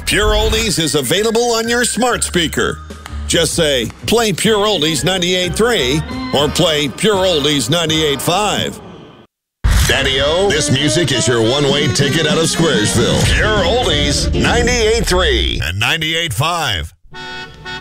Pure Oldies is available on your smart speaker. Just say, play Pure Oldies 98.3 or play Pure Oldies 98.5. Daddy-O, this music is your one-way ticket out of Squaresville. Pure Oldies 98.3 and 98.5.